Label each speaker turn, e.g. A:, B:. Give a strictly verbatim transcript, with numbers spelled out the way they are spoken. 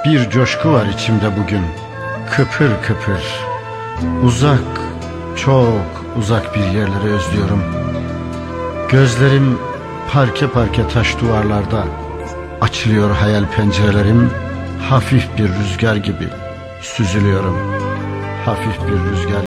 A: Bir coşku var içimde bugün, kıpır kıpır. Uzak, çok uzak bir yerleri özlüyorum. Gözlerim parke parke taş duvarlarda. Açılıyor hayal pencerelerim. Hafif bir rüzgar gibi süzülüyorum. Hafif bir rüzgar